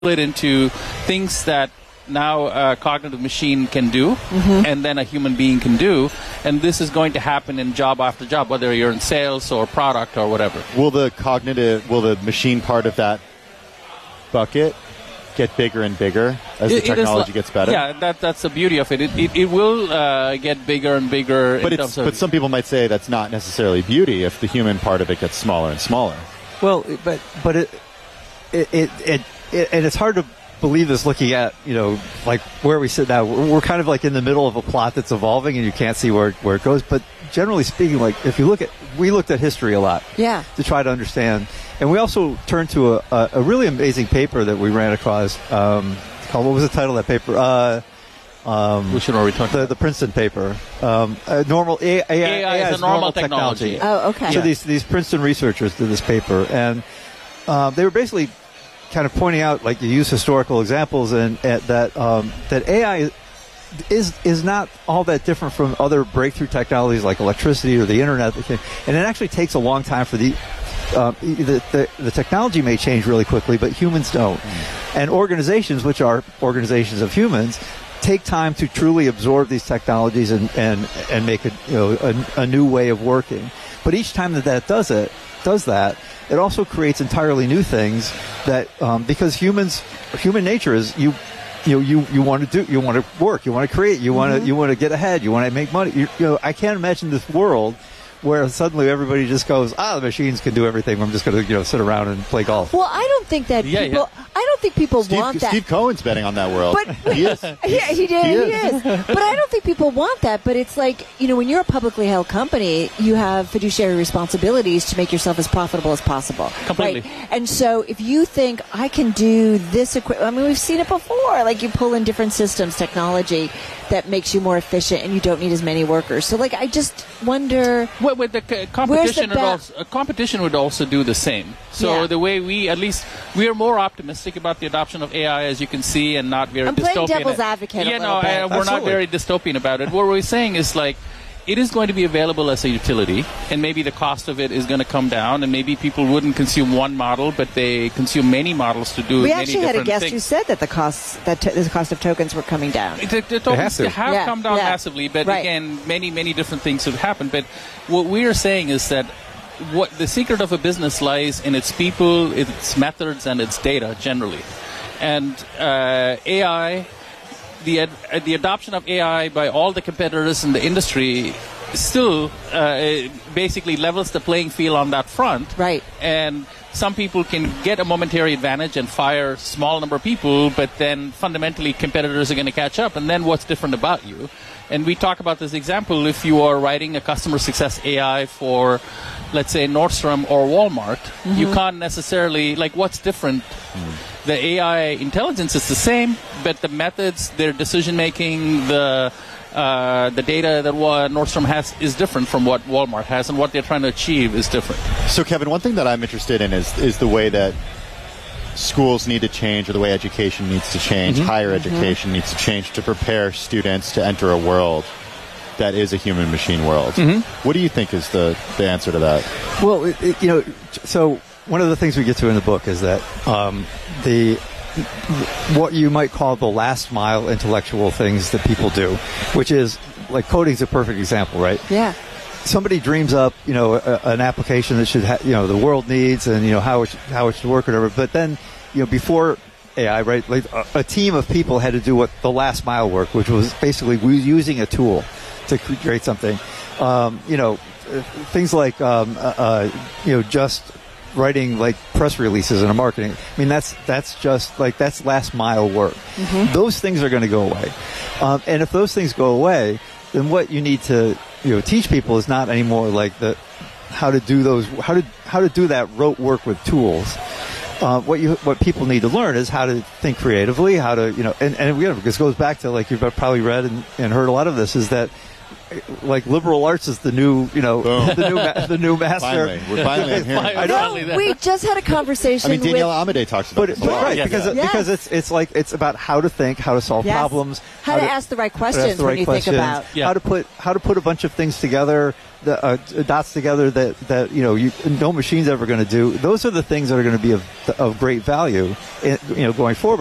it into things that now a cognitive machine can do, and then a human being can do, and this is going to happen in job after job, whether you're in sales or product or whatever. Will the machine part of that bucket get bigger and bigger as the technology gets better? Yeah, that's the beauty of it. It will get bigger and bigger. But some people might say that's not necessarily beauty if the human part of it gets smaller and smaller. Well, but and it's hard to believe this looking at, like where we sit now. We're kind of like in the middle of a plot that's evolving and you can't see where it goes. But generally speaking, like if you we looked at history a lot to try to understand. And we also turned to a really amazing paper that we ran across called, what was the title of that paper? Which one are we talking about? The Princeton paper. Normal AI is a normal technology. Oh, okay. So these Princeton researchers did this paper, and they were basically kind of pointing out, like you use historical examples, and that AI is not all that different from other breakthrough technologies like electricity or the internet, and it actually takes a long time for the technology may change really quickly, but humans don't. And organizations, which are organizations of humans, take time to truly absorb these technologies and make a new way of working. But each time that does that, it also creates entirely new things that because human nature is you want to work, you want to create, you want to get ahead, you want to make money. I can't imagine this world where suddenly everybody just goes, the machines can do everything. I'm just going to sit around and play golf. Well, I don't think that I don't think people want that. Steve Cohen's betting on that world. But he is. Yeah, he is. But I don't think people want that. But it's like, when you're a publicly held company, you have fiduciary responsibilities to make yourself as profitable as possible. Completely. Right? And so if you think I can do this, we've seen it before. Like you pull in different systems, technology that makes you more efficient, and you don't need as many workers. So, I just wonder. Well, with the competition would also do the same. So the way we are more optimistic about the adoption of AI, as you can see, and not very dystopian. I'm playing devil's advocate. We're not very dystopian about it. What we're saying is it is going to be available as a utility, and maybe the cost of it is going to come down, and maybe people wouldn't consume one model, but they consume many models to do many different things. We actually had a guest who said that the cost of tokens were coming down. The tokens have come down massively, but again, many, many different things have happened. But what we are saying is that what the secret of a business lies in its people, its methods, and its data generally. And AI... The adoption of AI by all the competitors in the industry still basically levels the playing field on that front. Right. And some people can get a momentary advantage and fire a small number of people, but then fundamentally competitors are going to catch up. And then what's different about you? And we talk about this example. If you are writing a customer success AI for, let's say, Nordstrom or Walmart, you can't necessarily, what's different? The AI intelligence is the same, but the methods, their decision-making, the data that Nordstrom has is different from what Walmart has, and what they're trying to achieve is different. So, Kevin, one thing that I'm interested in is the way that schools need to change, or the way education needs to change, higher education needs to change to prepare students to enter a world that is a human-machine world. What do you think is the answer to that? Well, so one of the things we get to in the book is that what you might call the last mile intellectual things that people do, which is like coding's a perfect example, right? Yeah. Somebody dreams up, an application that should the world needs, and how it should work, or whatever. But then, before AI, right, like a team of people had to do what the last mile work, which was basically using a tool to create something. Things like just writing like press releases and marketing. I mean, that's last mile work. Those things are going to go away, and if those things go away, then what you need to teach people is not anymore like how to do that rote work with tools. What people need to learn is how to think creatively, how to and this goes back to, like, you've probably read and heard a lot of this, is that like liberal arts is the new, the new master. Finally, we're finally here. I know. We just had a conversation. I mean, Danielle Amadei talks about this a lot. Right, because it's about how to think, how to solve problems, how to ask the right questions when you think about how to put a bunch of things together the dots together that no machine's ever going to do. Those are the things that are going to be of great value, going forward.